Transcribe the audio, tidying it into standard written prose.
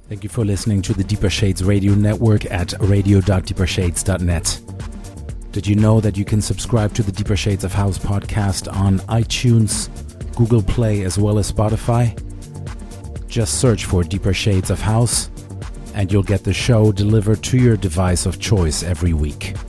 Thank you for listening to the Deeper Shades Radio Network at radio.deepershades.net. Did you know that you can subscribe to the Deeper Shades of House podcast on iTunes, Google Play, as well as Spotify? Just search for Deeper Shades of House and you'll get the show delivered to your device of choice every week.